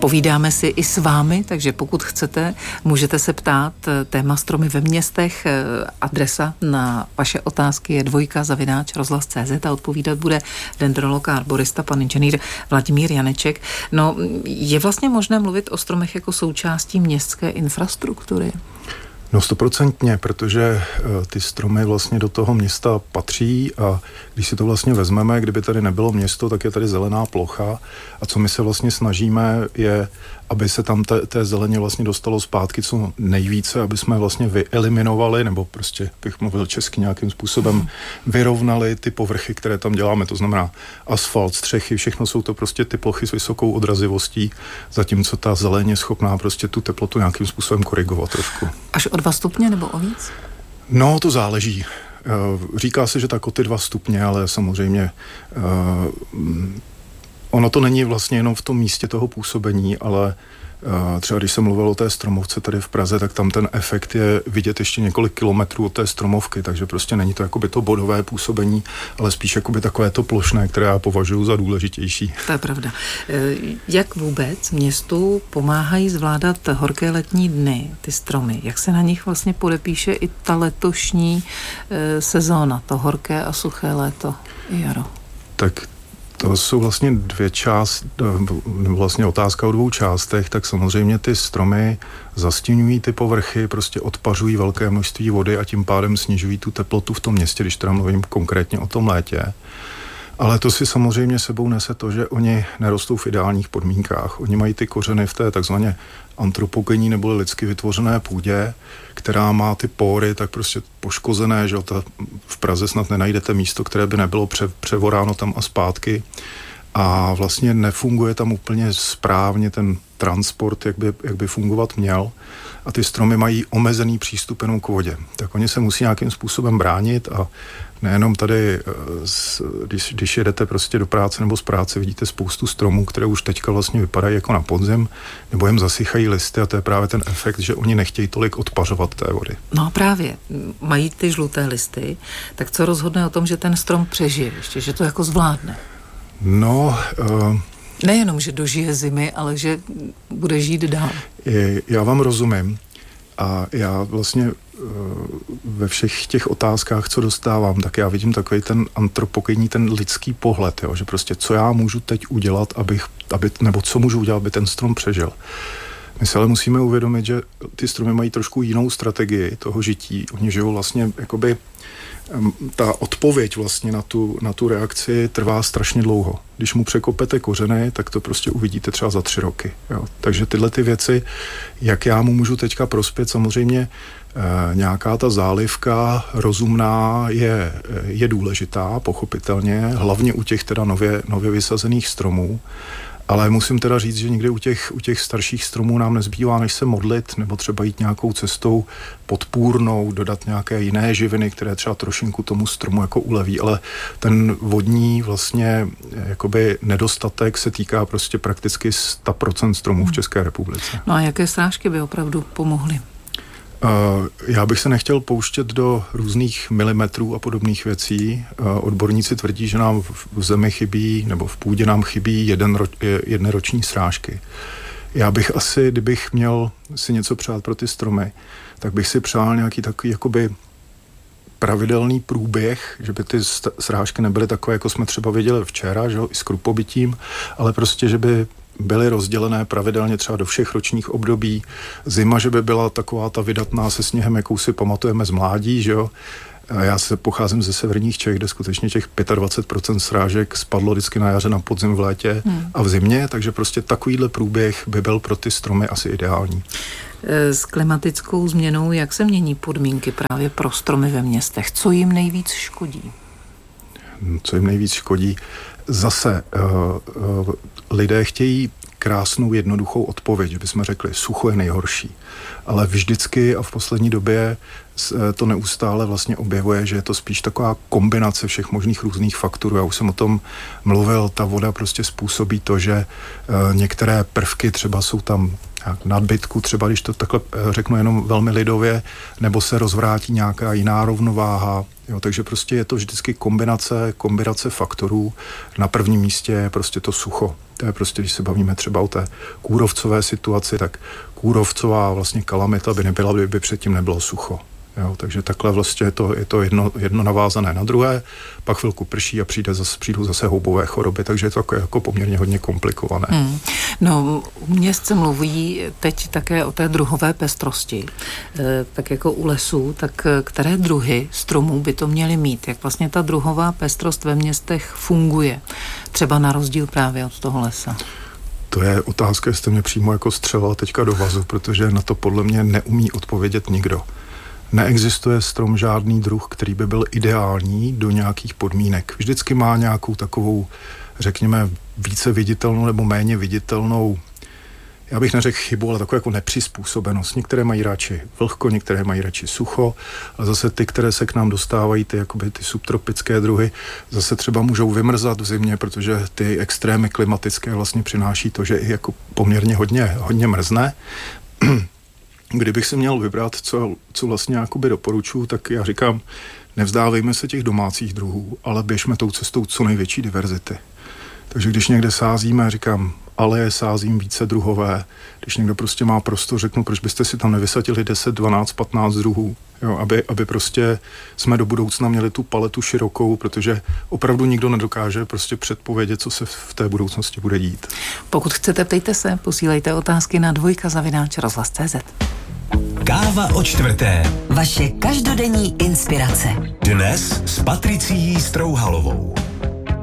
Povídáme si i s vámi, takže pokud chcete, můžete se ptát. Téma stromy ve městech, adresa na vaše otázky je 2@rozhlas.cz a odpovídat bude dendrolog a arborista, pan inženýr Vladimír Janeček. No, je vlastně možné mluvit o stromech jako součástí městské infrastruktury? No 100%, protože ty stromy vlastně do toho města patří a když si to vlastně vezmeme, kdyby tady nebylo město, tak je tady zelená plocha a co my se vlastně snažíme je, aby se tam té zeleně vlastně dostalo zpátky co nejvíce, aby jsme vlastně vyeliminovali, nebo prostě bych mluvil česky nějakým způsobem, vyrovnali ty povrchy, které tam děláme, to znamená asfalt, střechy, všechno jsou to prostě ty plochy s vysokou odrazivostí, zatímco ta zeleň je schopná prostě tu teplotu nějakým způsobem korigovat trošku. Až o 2 stupně nebo o víc? No, to záleží. Říká se, že tak o ty 2 stupně, ale samozřejmě ono to není vlastně jenom v tom místě toho působení, ale třeba když jsem mluvil o té stromovce tady v Praze, tak tam ten efekt je vidět ještě několik kilometrů od té stromovky, takže prostě není to jakoby to bodové působení, ale spíš jakoby takové to plošné, které já považuji za důležitější. To je pravda. Jak vůbec městu pomáhají zvládat horké letní dny, ty stromy? Jak se na nich vlastně podepíše i ta letošní sezóna, to horké a suché léto i jaro? Tak to jsou vlastně vlastně otázka o 2 částech, tak samozřejmě ty stromy zastěňují ty povrchy, prostě odpařují velké množství vody a tím pádem snižují tu teplotu v tom městě, když teda mluvím konkrétně o tom létě. Ale to si samozřejmě sebou nese to, že oni nerostou v ideálních podmínkách. Oni mají ty kořeny v té takzvaně antropogenní nebo lidsky vytvořené půdě, která má ty pory tak prostě poškozené, že v Praze snad nenajdete místo, které by nebylo převoráno tam a zpátky. A vlastně nefunguje tam úplně správně ten transport, jak by fungovat měl. A ty stromy mají omezený přístup jenom k vodě. Tak oni se musí nějakým způsobem bránit a nejenom tady, když jedete prostě do práce nebo z práce, vidíte spoustu stromů, které už teďka vlastně vypadají jako na podzim, nebo jim zasychají listy a to je právě ten efekt, že oni nechtějí tolik odpařovat té vody. No právě, mají ty žluté listy, tak co rozhodne o tom, že ten strom přežije ještě, že to jako zvládne? No... Nejenom, že dožije zimy, ale že bude žít dál. Já vám rozumím a já vlastně ve všech těch otázkách, co dostávám, tak já vidím takový ten antropogenní, ten lidský pohled, jo, že prostě co já můžu teď udělat, nebo co můžu udělat, aby ten strom přežil. My si ale musíme uvědomit, že ty stromy mají trošku jinou strategii toho žití. Oni žijou vlastně jakoby ta odpověď vlastně na tu reakci trvá strašně dlouho. Když mu překopete kořeny, tak to prostě uvidíte třeba za 3 roky. Jo. Takže tyhle ty věci, jak já mu můžu teďka prospět, samozřejmě nějaká ta zálivka rozumná je důležitá, pochopitelně, hlavně u těch teda nově vysazených stromů. Ale musím teda říct, že někdy u těch starších stromů nám nezbývá, než se modlit, nebo třeba jít nějakou cestou podpůrnou, dodat nějaké jiné živiny, které třeba trošinku tomu stromu jako uleví, ale ten vodní vlastně jakoby nedostatek se týká prostě prakticky 100% stromů v České republice. No a jaké srážky by opravdu pomohly? Já bych se nechtěl pouštět do různých milimetrů a podobných věcí. Odborníci tvrdí, že nám v zemi chybí, nebo v půdě nám chybí jedné roční srážky. Já bych asi, kdybych měl si něco přát pro ty stromy, tak bych si přál nějaký takový jakoby pravidelný průběh, že by ty srážky nebyly takové, jako jsme třeba viděli včera, že jo, i s krupobytím, ale prostě, že by byly rozdělené pravidelně třeba do všech ročních období. Zima, že by byla taková ta vydatná se sněhem, jakou si pamatujeme z mládí, že jo. Já pocházím ze severních Čech, kde skutečně těch 25% srážek spadlo vždycky na jaře, na podzim, v létě a v zimě, takže prostě takovýhle průběh by byl pro ty stromy asi ideální. S klimatickou změnou, jak se mění podmínky právě pro stromy ve městech? Co jim nejvíc škodí? Co jim nejvíc škodí? Zase lidé chtějí krásnou, jednoduchou odpověď, že bychom řekli, sucho je nejhorší. Ale vždycky a v poslední době to neustále vlastně objevuje, že je to spíš taková kombinace všech možných různých faktorů. Já už jsem o tom mluvil, ta voda prostě způsobí to, že některé prvky třeba jsou tam nadbytku, třeba když to takhle řeknu jenom velmi lidově, nebo se rozvrátí nějaká jiná rovnováha. Jo, takže prostě je to vždycky kombinace faktorů. Na prvním místě je prostě to sucho. To je prostě, když se bavíme třeba o té kůrovcové situaci, tak kůrovcová vlastně kalamita by nebyla, kdyby předtím nebylo sucho. Jo, takže takhle vlastně je to jedno navázané na druhé, pak chvilku prší a přijdou zase houbové choroby, takže je to jako poměrně hodně komplikované. No, městce mluví teď také o té druhové pestrosti. Tak jako u lesů, tak které druhy stromů by to měly mít? Jak vlastně ta druhová pestrost ve městech funguje? Třeba na rozdíl právě od toho lesa. To je otázka, jestli mě přímo jako střelila teďka do vazu, protože na to podle mě neumí odpovědět nikdo. Neexistuje strom žádný druh, který by byl ideální do nějakých podmínek. Vždycky má nějakou takovou, řekněme, více viditelnou nebo méně viditelnou, já bych neřekl chybu, ale takovou jako nepřizpůsobenost. Některé mají radši vlhko, některé mají radši sucho, a zase ty, které se k nám dostávají, ty subtropické druhy, zase třeba můžou vymrzat v zimě, protože ty extrémy klimatické vlastně přináší to, že i jako poměrně hodně mrzne. Kdybych si měl vybrat, co vlastně jakoby doporučuji, tak já říkám, nevzdávejme se těch domácích druhů, ale běžme tou cestou co největší diverzity. Takže když někde sázíme, říkám, ale sázím více druhové. Když někdo prostě má prostor, řeknu, proč byste si tam nevysadili 10, 12, 15 druhů, jo, aby prostě jsme do budoucna měli tu paletu širokou, protože opravdu nikdo nedokáže prostě předpovědět, co se v té budoucnosti bude dít. Pokud chcete, ptejte se, posílejte otázky na dvojka@rozhlas.cz. Káva o čtvrté. Vaše každodenní inspirace. Dnes s Patricií Strouhalovou.